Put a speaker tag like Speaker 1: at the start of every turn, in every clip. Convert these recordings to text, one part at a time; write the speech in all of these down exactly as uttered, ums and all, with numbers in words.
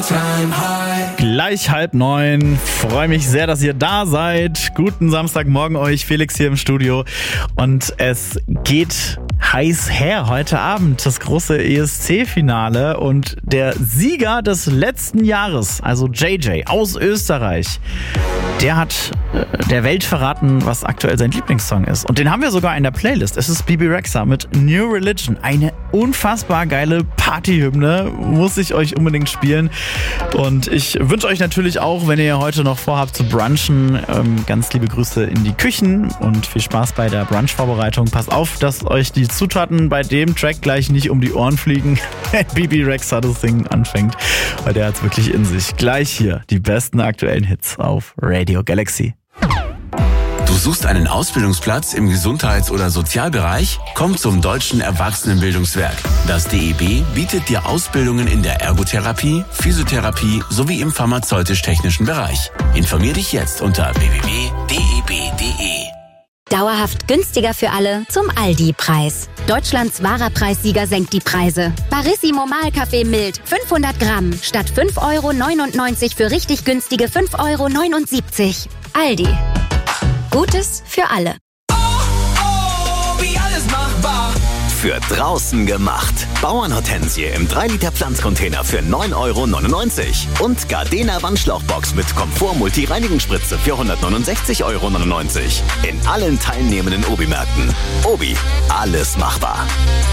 Speaker 1: all-time high.
Speaker 2: Gleich halb neun. Freue mich sehr, dass ihr da seid. Guten Samstagmorgen euch. Felix hier im Studio. Und es geht heiß her heute Abend. Das große E S C-Finale. Und der Sieger des letzten Jahres, also J J aus Österreich, der hat äh, der Welt verraten, was aktuell sein Lieblingssong ist. Und den haben wir sogar in der Playlist. Es ist Bebe Rexha mit New Religion. Eine unfassbar geile Partyhymne. Muss ich euch unbedingt spielen. Und ich wünsche euch natürlich auch, wenn ihr heute noch vorhabt zu brunchen, ähm, ganz liebe Grüße in die Küchen und viel Spaß bei der Brunch-Vorbereitung. Passt auf, dass euch die Zutaten bei dem Track gleich nicht um die Ohren fliegen, wenn Bebe Rexha das Ding anfängt. Weil der hat's wirklich in sich. Gleich hier die besten aktuellen Hits auf Radio Galaxy.
Speaker 3: Du suchst einen Ausbildungsplatz im Gesundheits- oder Sozialbereich? Komm zum Deutschen Erwachsenenbildungswerk. Das D E B bietet dir Ausbildungen in der Ergotherapie, Physiotherapie sowie im pharmazeutisch-technischen Bereich. Informier dich jetzt unter w w w punkt d e b punkt d e.
Speaker 4: Dauerhaft günstiger für alle zum Aldi-Preis. Deutschlands wahrer Preissieger senkt die Preise. Barissimo Mahlkaffee mild fünfhundert Gramm statt fünf Euro neunundneunzig für richtig günstige fünf Euro neunundsiebzig. Aldi. Gutes für alle.
Speaker 1: Oh, oh, wie alles machbar.
Speaker 5: Für draußen gemacht. Bauernhortensie im drei Liter Pflanzcontainer für neun Euro neunundneunzig. Und Gardena Wandschlauchbox mit Komfort-Multi-Reinigungsspritze für hundertneunundsechzig Euro neunundneunzig. In allen teilnehmenden Obi-Märkten. Obi, alles machbar.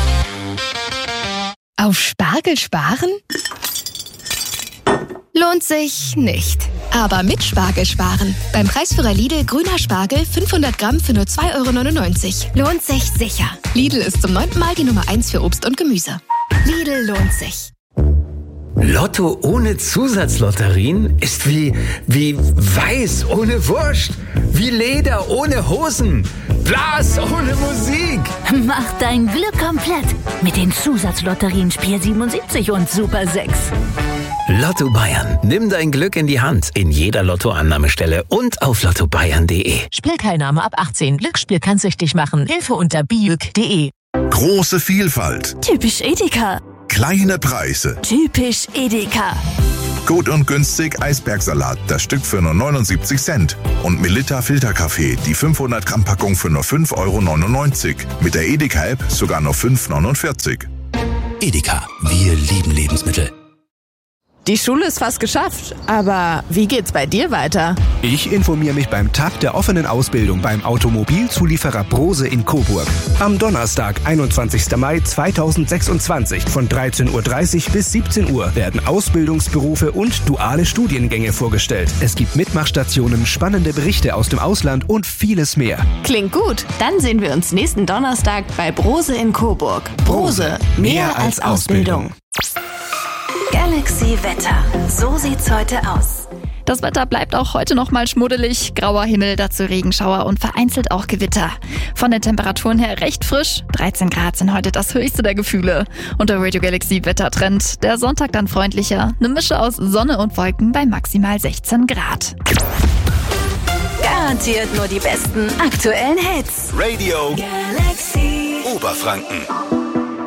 Speaker 6: Auf Spargel sparen? Lohnt sich nicht. Aber mit Spargel sparen. Beim Preisführer Lidl grüner Spargel fünfhundert Gramm für nur zwei Euro neunundneunzig. Lohnt sich sicher. Lidl ist zum neunten Mal die Nummer eins für Obst und Gemüse. Lidl lohnt sich.
Speaker 7: Lotto ohne Zusatzlotterien ist wie, wie Weiß ohne Wurst. Wie Leder ohne Hosen. Blas ohne Musik.
Speaker 8: Mach dein Glück komplett mit den Zusatzlotterien Spiel siebenundsiebzig und Super sechs.
Speaker 7: Lotto Bayern. Nimm dein Glück in die Hand. In jeder Lottoannahmestelle und auf lotto bayern punkt de.
Speaker 9: Spielteilnahme ab achtzehn. Glücksspiel kann süchtig machen. Hilfe unter biüg punkt de.
Speaker 10: Große Vielfalt.
Speaker 8: Typisch Edeka.
Speaker 10: Kleine Preise.
Speaker 8: Typisch Edeka.
Speaker 10: Gut und günstig Eisbergsalat, das Stück für nur neunundsiebzig Cent. Und Melitta Filterkaffee, die fünfhundert Gramm Packung für nur fünf Euro neunundneunzig. Mit der Edeka-App sogar nur fünf Euro neunundvierzig.
Speaker 3: Edeka, wir lieben Lebensmittel.
Speaker 11: Die Schule ist fast geschafft, aber wie geht's bei dir weiter?
Speaker 12: Ich informiere mich beim Tag der offenen Ausbildung beim Automobilzulieferer Brose in Coburg. Am Donnerstag, einundzwanzigsten Mai zweitausendsechsundzwanzig von dreizehn Uhr dreißig bis siebzehn Uhr werden Ausbildungsberufe und duale Studiengänge vorgestellt. Es gibt Mitmachstationen, spannende Berichte aus dem Ausland und vieles mehr.
Speaker 11: Klingt gut. Dann sehen wir uns nächsten Donnerstag bei Brose in Coburg. Brose, mehr als Ausbildung.
Speaker 4: Galaxy Wetter. So sieht's heute aus.
Speaker 6: Das Wetter bleibt auch heute noch mal schmuddelig. Grauer Himmel, dazu Regenschauer und vereinzelt auch Gewitter. Von den Temperaturen her recht frisch. dreizehn Grad sind heute das höchste der Gefühle. Und der Radio Galaxy Wettertrend. Der Sonntag dann freundlicher. Eine Mische aus Sonne und Wolken bei maximal sechzehn Grad.
Speaker 4: Garantiert nur die besten aktuellen Hits.
Speaker 5: Radio
Speaker 4: Galaxy
Speaker 5: Oberfranken.